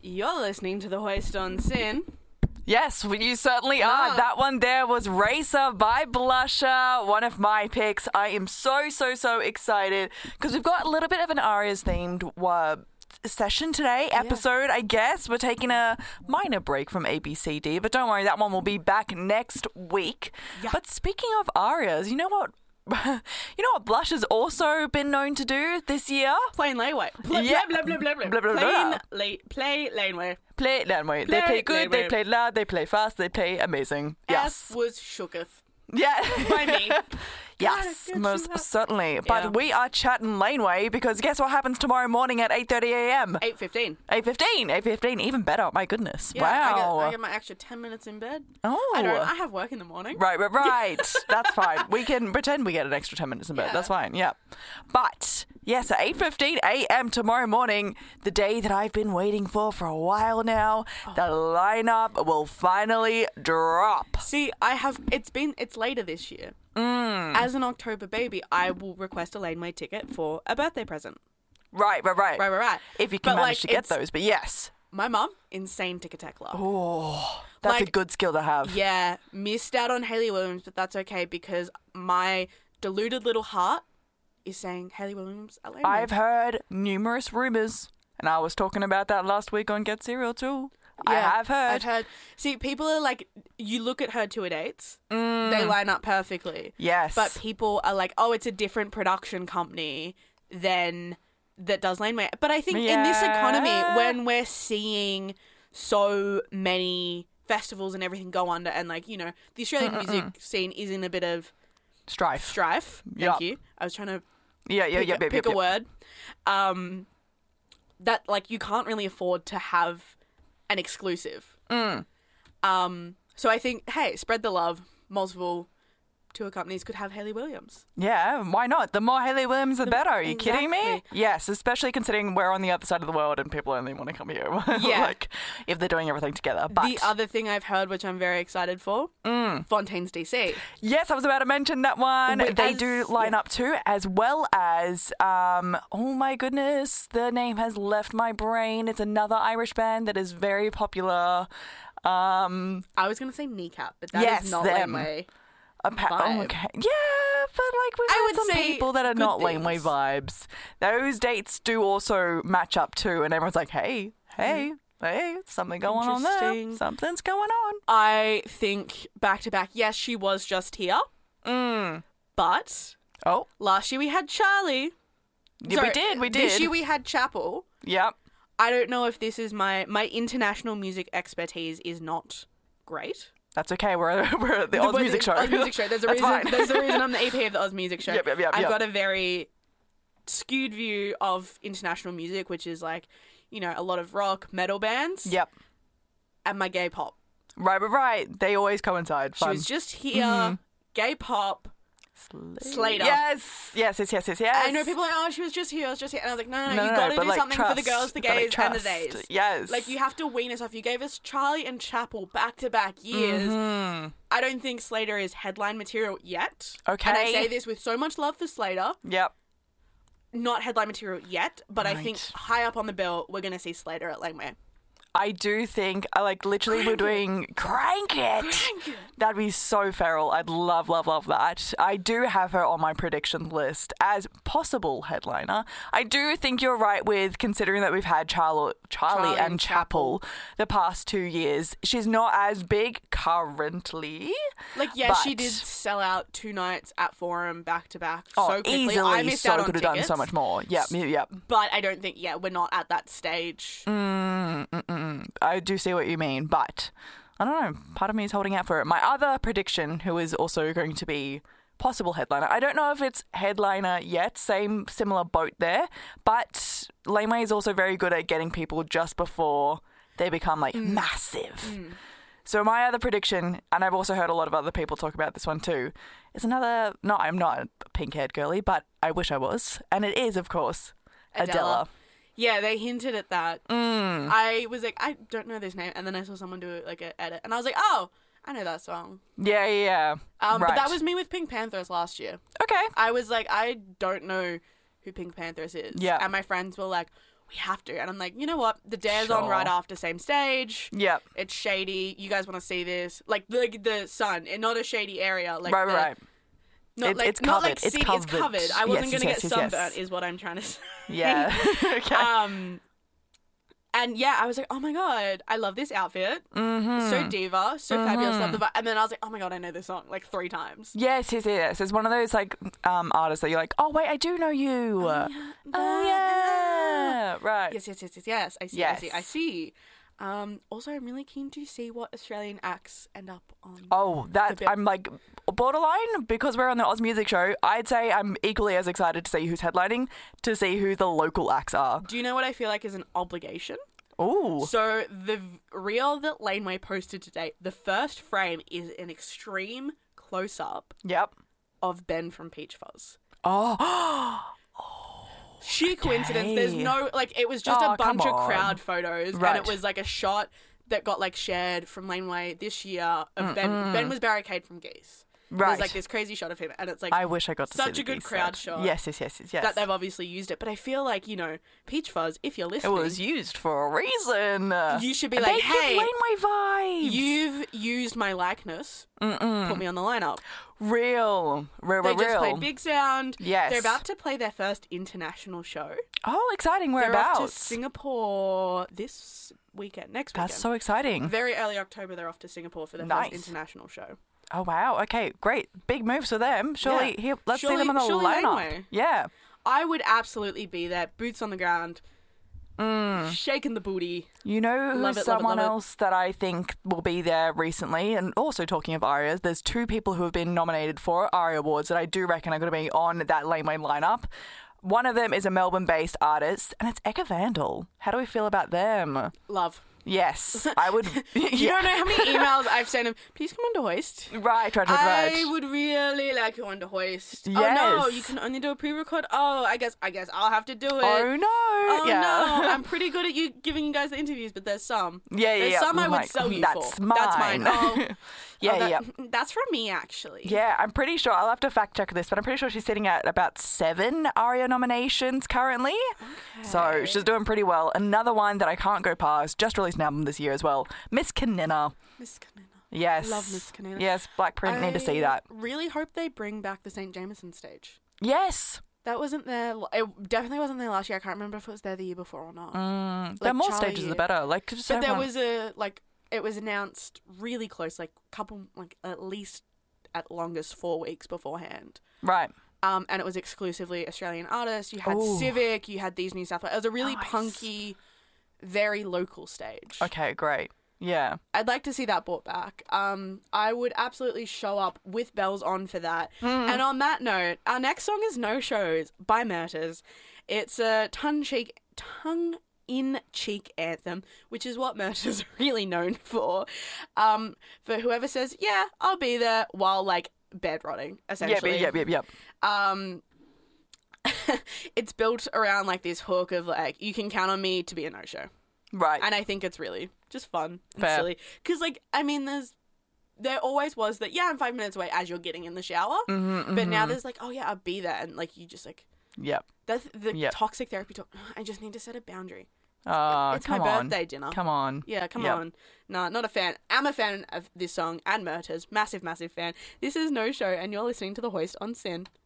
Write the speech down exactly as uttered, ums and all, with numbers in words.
You're listening to The Hoist on Sin. Yes, you certainly are. No. That one there was Racer by Blusher, one of my picks. I am so, so, so excited because we've got a little bit of an Arias themed uh, session today, episode, I guess. We're taking a minor break from A B C D, but don't worry, that one will be back next week. Yeah. But speaking of Arias, you know what? You know what Blush has also been known to do this year? Plain laneway. Blah, Yeah. blah, blah, blah, blah, Blah, blah, Plain blah. la- play laneway. Play it that way. They Play play it good, that way. they play loud, they play fast, they play amazing. Yes. F was shooketh Yeah. by me. Yes, Gotta get most you up. certainly. Yeah. But we are chatting laneway because guess what happens tomorrow morning at eight thirty a.m.? eight fifteen. eight fifteen. eight fifteen, even better. My goodness. Yeah, wow. I get, I get my extra ten minutes in bed. oh. I don't. I have work in the morning. Right, right, right. That's fine. We can pretend we get an extra ten minutes in bed. Yeah. That's fine, yeah. But, yes, at eight fifteen a.m. tomorrow morning, the day that I've been waiting for for a while now, the lineup will finally drop. See, I have. It's been. It's later this year. Mm. As an October baby, I will request a laneway ticket for a birthday present. Right, right, right. Right, right, right. If you can But, manage like, to get it's- those, but yes. My mum, insane ticket tackler. Oh, that's a Like, good skill to have. Yeah, missed out on Hayley Williams, but that's okay because my deluded little heart is saying Hayley Williams at laneway. I've heard numerous rumors, and I was talking about that last week on Get Serial too. I Yeah, have heard. I've heard. See, people are like, you look at her tour dates, Mm. they line up perfectly. Yes. But people are like, oh, it's a different production company than that does laneway. But I think in this economy, Yeah. when we're seeing so many festivals and everything go under, and like, you know, the Australian music scene is in a bit of Strife. strife. Thank Yup. you. I was trying to Yeah, yeah, pick, yeah, a, yeah, pick yeah, a word. Um, that like you can't really afford to have an exclusive. Mm. Um, so I think, hey, spread the love. Multiple tour companies could have Hayley Williams. Yeah, why not? The more Hayley Williams, the, better. Are you kidding me? exactly. Yes, especially considering we're on the other side of the world and people only want to come here. Yeah. like, if they're doing everything together. But The other thing I've heard, which I'm very excited for, Mm. Fontaine's D C. yes, I was about to mention that one. Wait, they as- do line yeah. up too, as well as, um, oh my goodness, the name has left my brain. It's another Irish band that is very popular. Um, I was going to say Kneecap, but that is Yes, not them. laneway. appa- oh, Vibe. okay. Yeah, but like we've I had would some say people that are good not laneway things. vibes. Those dates do also match up too, and everyone's like, hey, hey, hey, something going on there. Interesting. Something's going on. I think back to back, yes, she was just here, Mm. but Oh, last year we had Charlie. yeah, Sorry, we did, we This did. year we had Chapel. Yep. I don't know if this is my my international music expertise is not great. That's okay. We're we're the Oz we're Music the Show. Oz Music Show. There's a That's reason. fine. There's a reason I'm the E P of the Oz Music Show. Yep, yep, yep, I've yep. got a very skewed view of international music, which is like, you know, a lot of rock, metal bands, Yep. and my gay pop. Right, right, right. They always coincide. She Fun. was just here, Mhm. gay pop. Slater. Yes, yes, yes, yes, yes, yes. I know people are like, oh, she was just here, I was just here. And I was like, no, no, no, No, you no, got to but, do like, something for the trust. girls, the But, like, gays, and the trust. days. Yes. Like, you have to wean us off. You gave us Charlie and Chapel back-to-back years. Mhm. I don't think Slater is headline material yet. Okay. And I say this with so much love for Slater. Yep. Not headline material yet, but I think Right. high up on the bill, we're going to see Slater at Laneway. I do think, I like, literally we're Crank it. doing Crank It. Crank it. That'd be so feral. I'd love, love, love that. I do have her on my prediction list as possible headliner. I do think you're right with considering that we've had Charlo- Charlie, Charlie and and Chapel the past two years. She's not as big currently. Like, yeah, she but- did sell out two nights at Forum back-to-back Oh, so quickly. easily. I missed so out on could have done tickets, so much more. Yep, yep, yep. but I don't think, yeah, we're not at that stage. Mm, mm, mm. I do see what you mean, but I don't know. Part of me is holding out for it. My other prediction, who is also going to be possible headliner, I don't know if it's headliner yet, same similar boat there, but Laneway is also very good at getting people just before they become like massive. So my other prediction, and I've also heard a lot of other people talk about this one too, is another, no, I'm not a pink-haired girly, but I wish I was. And it is, of course, Adela. Adela. Yeah, they hinted at that. Mm. I was like, I don't know this name, and then I saw someone do like an edit, and I was like, oh, I know that song. Yeah, yeah, yeah. Um, right. But that was me with Pink Panthers last year. Okay. I was like, I don't know who Pink Panthers is. Yeah. And my friends were like, we we have to. And I'm like, you know what? The Dare's on Sure. right after same stage. Yep. It's shady. You guys want to see this? Like the the sun, and not a shady area. Like right, the, right. Not It's- like it's not like covered. It's city. It's covered. covered. I wasn't Yes, gonna yes, get yes, yes. sunburnt. Is what I'm trying to say. Yeah. Okay. Um. And yeah, I was like, oh my god, I love this outfit. Mm-hmm. So diva, so fabulous. Love the vibe. And then I was like, oh my god, I know this song like three times. Yes, yes, yes. It's one of those like um artists that you're like, oh wait, I do know you. yeah. Oh, yeah. Right. Yes, yes, yes, yes, yes. I see, Yes. I see, I see. Um, also, I'm really keen to see what Australian acts end up on. Oh, that bit- I'm like borderline because we're on the Oz Music Show. I'd say I'm equally as excited to see who's headlining, to see who the local acts are. Do you know what I feel like is an obligation? Ooh. So the v- reel that Laneway posted today, the first frame is an extreme close-up Yep. of Ben from Peach Fuzz. Oh. Sheer coincidence. There's Okay. no, like, it was just Oh, a bunch come of on. crowd photos, Right. and it was like a shot that got like shared from Laneway this year of Ben. Ben was Barricade from Geese. Right. There's like this crazy shot of him, and it's like I wish I got to see such the a good geese crowd side. shot. Yes, yes, yes, yes, yes. that they've obviously used it. But I feel like, you know, Peach Fuzz, if you're It listening, was used for a reason. you should be They like, give hey, Laneway vibes. you've used my likeness. Put me on the lineup. Real, real, They real, just real. played Big Sound. Yes. They're about to play their first international show. Oh, exciting! They're off to Whereabouts? Singapore this weekend, next weekend. That's so exciting. Very early October, they're off to Singapore for their Nice. first international show. Oh wow! Okay, great, big moves for them. Surely, Yeah. here, let's Surely- see them on the surely lineup. Laneway. Yeah. I would absolutely be there, boots on the ground, shaking the booty. You know Love who's it, love it, someone love it. else that I think will be there recently, and also talking of ARIAs, there's two people who have been nominated for ARIA Awards that I do reckon are going to be on that Laneway lineup. One of them is a Melbourne-based artist, and it's Eka Vandal. How do we feel about them? Love. Yes, I would. You yeah. don't know how many emails I've sent him. Please come on to Hoist. Right, right, right, I right. would really like you on to Hoist. Oh Yes. no, you can only do a pre-record. Oh, I guess I guess I'll have to do it. Oh no! Oh yeah. no, I'm pretty good at you giving you guys the interviews, but there's some. Yeah, yeah, There's yeah. some I I'm would like, sell you that's for. mine. That's mine. Oh, yeah, oh, that- yeah. That's from me actually. Yeah, I'm pretty sure. I'll have to fact check this, but I'm pretty sure she's sitting at about seven ARIA nominations currently. So she's doing pretty well. Another one that I can't go past, just released an album this year as well, Miss Kanina. Miss Kanina. Yes. Love Miss Kanina. Yes, Black Print, need to see that. I really hope they bring back the Saint Jameson stage. Yes. That wasn't there. It definitely wasn't there last year. I can't remember if it was there the year before or not. Mm, the Like more Charlie stages, the Year. better. Like, just But there everyone- was a like it was announced really close, like couple, like at least at longest four weeks beforehand. Right. Um, and it was exclusively Australian artists. You had Ooh. Civic, you had these New South Wales. It was a really Nice. punky, very local stage. Okay, great. Yeah. I'd like to see that brought back. Um, I would absolutely show up with bells on for that. Hmm. And on that note, our next song is No Shows by Murters. It's a tongue cheek, tongue in cheek anthem, which is what Murters are really known for. Um, for whoever says, yeah, I'll be there while like bed rotting, Yep, essentially. yep, yep, yep. Um, it's built around like this hook of like, you can count on me to be a no-show. Right. And I think it's really just fun and Fair. silly. Because, like, I mean, there's, there always was that, yeah, I'm five minutes away as you're getting in the shower. Mm-hmm, But now there's like, oh, yeah, I'll be there. And, like, you just, like, Yep. that's the Yep. toxic therapy talk. I just need to set a boundary. Oh, It's my come on. birthday dinner. Come on. Yeah, come Yep. on. No, not a fan. I'm a fan of this song and Murters. Massive, massive fan. This is No Show, and you're listening to The Hoist on Sin.